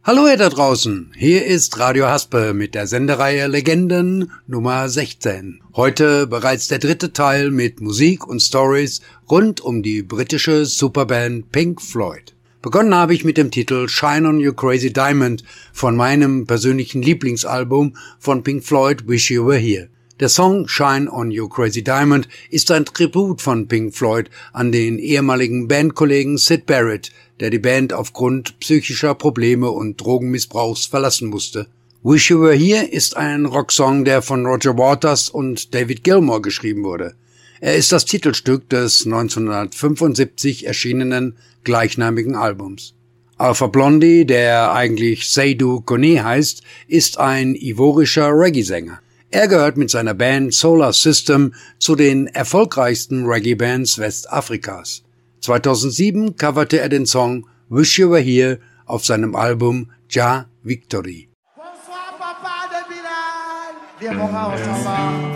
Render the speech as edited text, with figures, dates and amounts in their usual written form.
Hallo ihr da draußen, hier ist Radio Haspe mit der Sendereihe Legenden Nummer 16. Heute bereits der dritte Teil mit Musik und Stories rund um die britische Superband Pink Floyd. Begonnen habe ich mit dem Titel Shine on You Crazy Diamond von meinem persönlichen Lieblingsalbum von Pink Floyd, Wish You Were Here. Der Song Shine on You Crazy Diamond ist ein Tribut von Pink Floyd an den ehemaligen Bandkollegen Syd Barrett, der die Band aufgrund psychischer Probleme und Drogenmissbrauchs verlassen musste. Wish You Were Here ist ein Rocksong, der von Roger Waters und David Gilmour geschrieben wurde. Er ist das Titelstück des 1975 erschienenen gleichnamigen Albums. Alpha Blondy, der eigentlich Seydou Kone heißt, ist ein ivorischer Reggae-Sänger. Er gehört mit seiner Band Solar System zu den erfolgreichsten Reggae-Bands Westafrikas. 2007 coverte er den Song Wish You Were Here auf seinem Album Ja Victory.